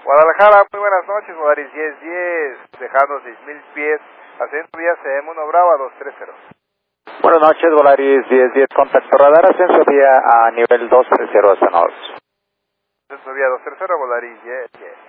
Guadalajara, muy buenas noches, Volaris 1010, dejando 6,000 pies, ascenso vía CM 1 Brava 230. Buenas noches, Volaris 1010, contacto radar, ascenso vía a nivel 230 hasta Norte. Ascenso vía 230, Volaris 1010.